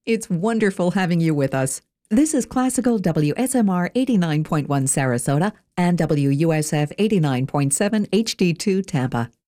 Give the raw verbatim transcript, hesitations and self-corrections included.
It's wonderful having you with us. This is Classical W S M R eighty-nine point one Sarasota and W U S F eighty-nine point seven H D two Tampa.